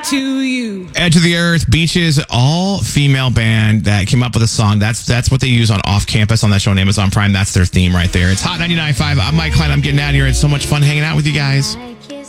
to you. Edge of the Earth, Beaches, all female band that came up with a song. That's what they use on Off Campus on that show on Amazon Prime. That's their theme right there. It's Hot 99.5. I'm Mike Klein. I'm getting out of here. It's so much fun hanging out with you guys.